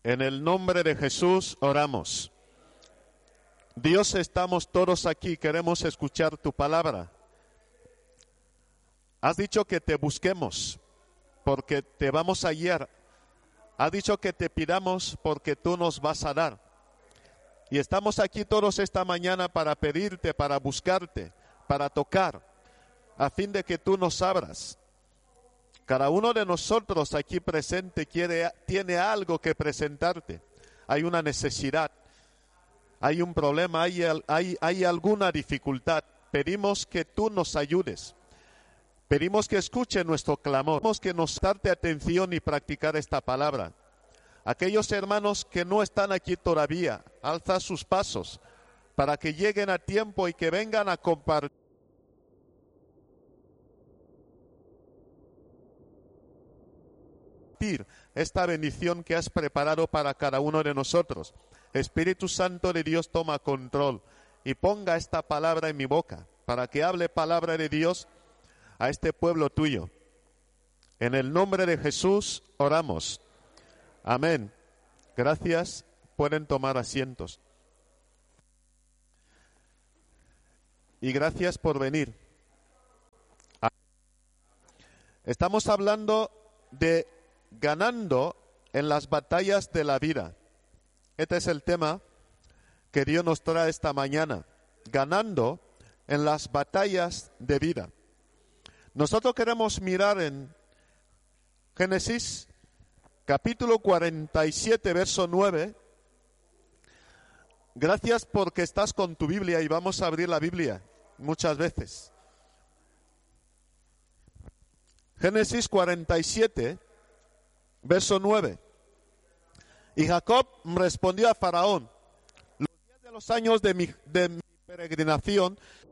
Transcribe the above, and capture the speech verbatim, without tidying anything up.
En el nombre de Jesús oramos. Dios, estamos todos aquí, queremos escuchar tu palabra. Has dicho que te busquemos porque te vamos a guiar. Has dicho que te pidamos porque tú nos vas a dar. Y estamos aquí todos esta mañana para pedirte, para buscarte, para tocar, a fin de que tú nos abras. Cada uno de nosotros aquí presente quiere, tiene algo que presentarte. Hay una necesidad, hay un problema, hay, hay, hay alguna dificultad. Pedimos que tú nos ayudes. Pedimos que escuche nuestro clamor. Pedimos que nos darte atención y practicar esta palabra. Aquellos hermanos que no están aquí todavía, alza sus pasos para que lleguen a tiempo y que vengan a compartir esta bendición que has preparado para cada uno de nosotros. Espíritu Santo de Dios, toma control y ponga esta palabra en mi boca para que hable palabra de Dios a este pueblo tuyo. En el nombre de Jesús oramos. Amén. Gracias. Pueden tomar asientos. Y gracias por venir. Estamos hablando de ganando en las batallas de la vida. Este es el tema que Dios nos trae esta mañana. Ganando en las batallas de vida. Nosotros queremos mirar en Génesis capítulo cuarenta y siete, verso nueve. Gracias porque estás con tu Biblia y vamos a abrir la Biblia muchas veces. Génesis cuarenta y siete, verso nueve. Y Jacob respondió a Faraón: los días de los años de mi, de mi peregrinación